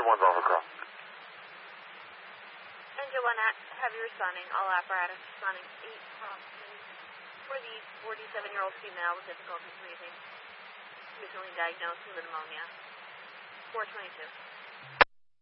one's Alpha Cross. Engine 1, heavy responding, all apparatus responding, 8 cross for the 47-year-old female with difficulties breathing, recently diagnosed with pneumonia, 422.